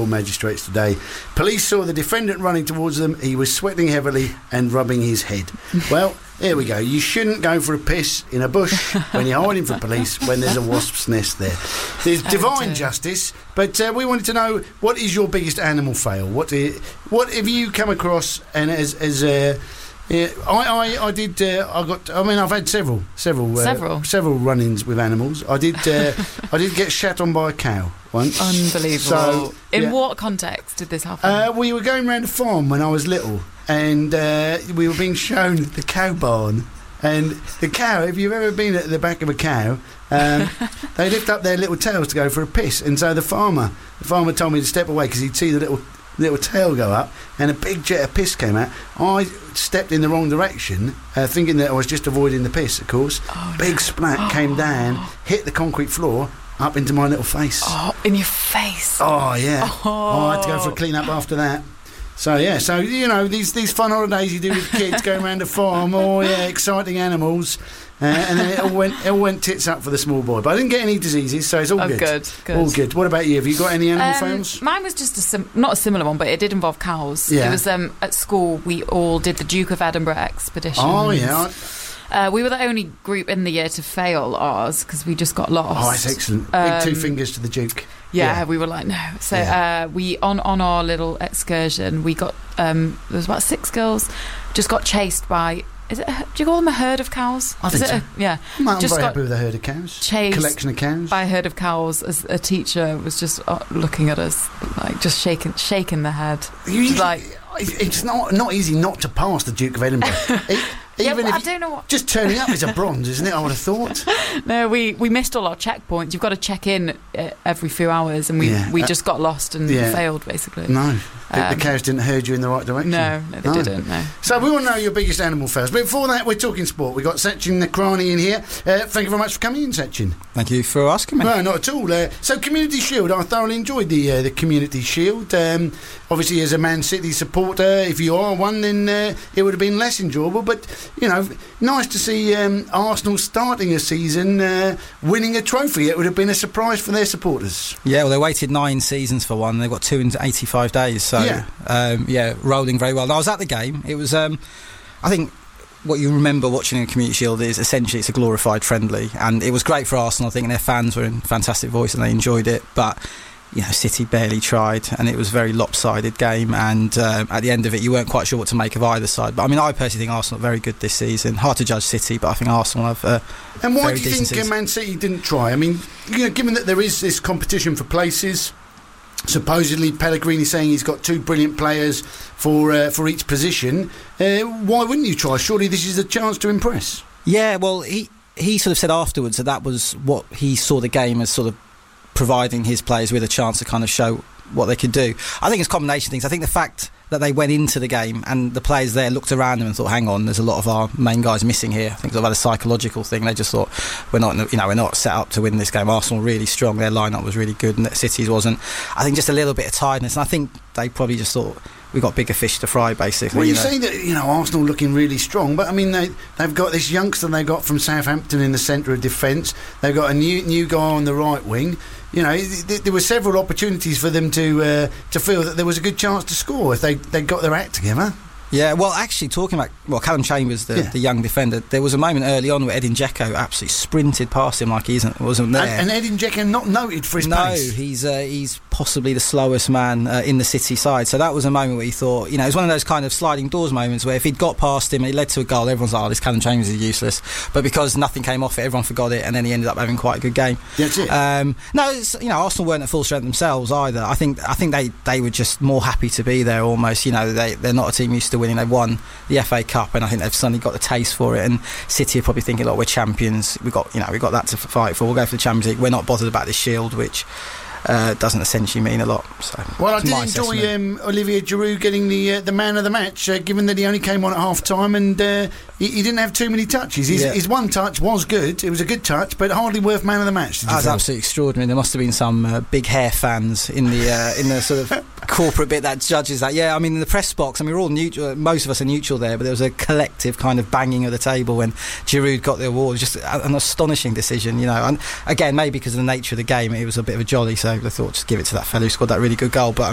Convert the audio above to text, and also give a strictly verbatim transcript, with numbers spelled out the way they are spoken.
Royal Magistrates today. Police saw the defendant running towards them. He was sweating heavily and rubbing his head. Well, here we go. You shouldn't go for a piss in a bush when you're hiding from police when there's a wasp's nest there. There's divine justice, but uh, we wanted to know, what is your biggest animal fail? What do you, what have you come across? And as as uh, yeah, I, I I did. Uh, I got. I mean, I've had several, several, uh, several, several run-ins with animals. I did. Uh, I did get shat on by a cow once. Unbelievable. So, in yeah. what context did this happen? Uh, we were going round a farm when I was little, and uh, we were being shown the cow barn. And the cow, if you've ever been at the back of a cow, um, they lift up their little tails to go for a piss. And so the farmer, the farmer told me to step away because he'd see the little little tail go up, and a big jet of piss came out. I stepped in the wrong direction, uh, thinking that I was just avoiding the piss, of course. Oh, big no. splat oh. came down, hit the concrete floor, up into my little face. Oh, in your face. Oh, yeah. Oh. oh I had to go for a clean-up after that. So, yeah, so, you know, these these fun holidays you do with kids, going around a farm, oh, yeah, exciting animals. Uh, and then it all went it all went tits up for the small boy. But I didn't get any diseases, so it's all oh, good. good. Good. All good. What about you? Have you got any animal um, fails? Mine was just a sim- not a similar one, but it did involve cows. Yeah. It was um, at school. We all did the Duke of Edinburgh expedition. Oh, yeah. Uh, we were the only group in the year to fail ours because we just got lost. Oh, that's excellent. Um, Big two fingers to the Duke. Yeah, Yeah. we were like, no. So Yeah. uh, we on on our little excursion, we got um, there was about six girls, just got chased by. Is it? A, do you call them a herd of cows? I is think it so. A, yeah. I'm, I'm just very got happy with a herd of cows. chased Collection of cows. by a herd of cows as a teacher was just uh, looking at us, like just shaking shaking their head. You- Just like, it's not not easy not to pass the Duke of Edinburgh. It, yeah, even but if I you- don't know what. just turning up is a bronze, isn't it? I would have thought. No, we, we missed all our checkpoints. You've got to check in uh, every few hours, and we Yeah. we Uh, just got lost and yeah. failed basically. No, the, the Um, cows didn't herd you in the right direction. No, no, they No. didn't. No. So we want to know your biggest animal fails. But before that, we're talking sport. We've got Sachin Nakrani in here. Uh, thank you very much for coming in, Sachin. Thank you for asking me. No, not at all. Uh, so, Community Shield. I thoroughly enjoyed the uh, the Community Shield. Um, obviously, as a Man City supporter, if you are one, then uh, it would have been less enjoyable. But, you know, nice to see um, Arsenal starting a season uh, winning a trophy. It would have been a surprise for their supporters. Yeah, well, they waited nine seasons for one. They've got two in eighty-five days. So, Yeah. um, yeah, rolling very well. And I was at the game. It was, um, I think, what you remember watching a Community Shield is essentially it's a glorified friendly. And it was great for Arsenal, I think, and their fans were in fantastic voice and they enjoyed it. But, you know, City barely tried, and it was a very lopsided game. And um, at the end of it, you weren't quite sure what to make of either side. But I mean, I personally think Arsenal are very good this season. Hard to judge City, but I think Arsenal have. Uh, And why very do you decent think uh, season. Man City didn't try? I mean, you know, given that there is this competition for places, supposedly Pellegrini saying he's got two brilliant players for uh, for each position, uh, why wouldn't you try? Surely this is a chance to impress. Yeah, well, he he sort of said afterwards that that was what he saw the game as, sort of providing his players with a chance to kind of show what they could do. I think it's a combination of things. I think the fact that they went into the game and the players there looked around them and thought, hang on, there's a lot of our main guys missing here. I think it's about a psychological thing. They just thought, we're not, you know, we're not set up to win this game. Arsenal were really strong, their lineup was really good, and City's wasn't. I think just a little bit of tiredness, and I think they probably just thought, we got bigger fish to fry, basically. Well, you, you know. say that, you know, Arsenal looking really strong, but I mean, they, they've got this youngster they got from Southampton in the centre of defence. They've got a new new guy on the right wing. You know, th- th- there were several opportunities for them to uh, to feel that there was a good chance to score if they they got their act together. Yeah, well, actually, talking about well, Callum Chambers, the, Yeah. the young defender, there was a moment early on where Edin Dzeko absolutely sprinted past him like he isn't, wasn't there. And, and Edin Dzeko not noted for his no, pace. he's uh, he's possibly the slowest man uh, in the City side. So that was a moment where you thought, you know, it was one of those kind of sliding doors moments where if he'd got past him and it led to a goal, everyone's like, oh, this Callum Chambers is useless. But because nothing came off it, everyone forgot it, and then he ended up having quite a good game. That's it. Um, no, it's, you know, Arsenal weren't at full strength themselves either. I think I think they, they were just more happy to be there almost. You know, they, they're not a team used to winning. They've won the F A Cup, and I think they've suddenly got the taste for it. And City are probably thinking, look, we're champions. We got, you know, we got that to fight for. We'll go for the Champions League. We're not bothered about this Shield, which uh, doesn't essentially mean a lot. So, Well, I it's did my enjoy assessment. um, Olivier Giroud getting the uh, the man of the match, uh, given that he only came on at half time and uh, he, he didn't have too many touches. His, Yeah. his one touch was good. It was a good touch, but hardly worth man of the match. Did you That was feel? absolutely extraordinary. There must have been some uh, big hair fans in the uh, in the sort of corporate bit that judges that. Yeah, I mean, in the press box, I mean, we're all neutral. Uh, most of us are neutral there, but there was a collective kind of banging of the table when Giroud got the award. It was just a- an astonishing decision, you know. And again, maybe because of the nature of the game, it was a bit of a jolly, so they thought just give it to that fellow who scored that really good goal. But